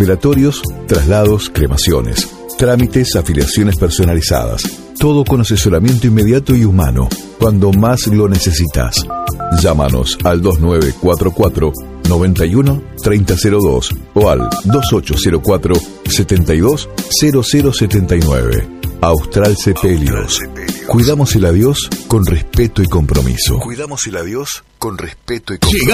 velatorios, traslados, cremaciones, trámites, afiliaciones personalizadas. Todo con asesoramiento inmediato y humano, cuando más lo necesitas. Llámanos al 2944 91 3002 o al 2804 72 0079. Austral Sepelios. Cuidamos el adiós con respeto y compromiso.